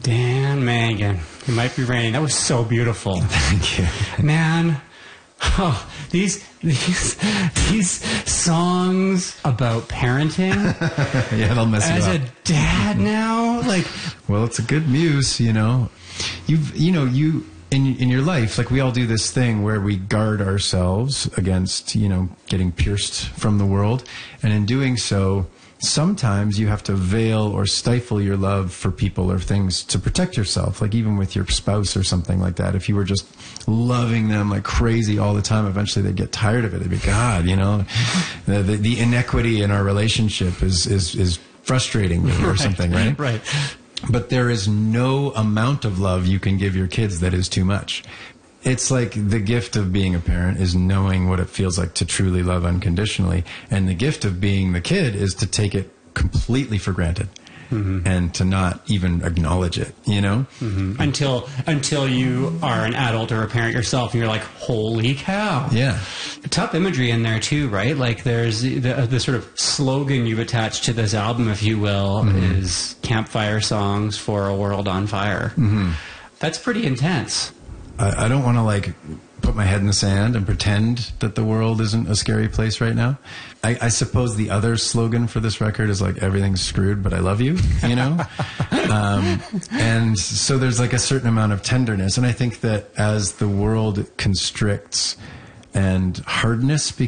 Dan Mangan. It might be raining. That was so beautiful. Thank you. Man, these songs about parenting. Yeah, it'll mess you As up. a dad now, like, Well, it's a good muse, you know. In your life, like we all do this thing where we guard ourselves against, getting pierced from the world. And in doing so, sometimes you have to veil or stifle your love for people or things to protect yourself. Like even with your spouse or something like that. If you were just loving them like crazy all the time, eventually they'd get tired of it. They'd be, God, the inequity in our relationship is frustrating me or something, right? Right. But there is no amount of love you can give your kids that is too much. It's like the gift of being a parent is knowing what it feels like to truly love unconditionally. And the gift of being the kid is to take it completely for granted and to not even acknowledge it, Until you are an adult or a parent yourself and you're like, holy cow. Yeah. Tough imagery in there too, right? Like there's the sort of slogan you've attached to this album, if you will, is campfire songs for a world on fire. That's pretty intense. I don't want to put my head in the sand and pretend that the world isn't a scary place right now. I suppose the other slogan for this record is like, everything's screwed, but I love you, and so there's like a certain amount of tenderness. And I think that as the world constricts and hardness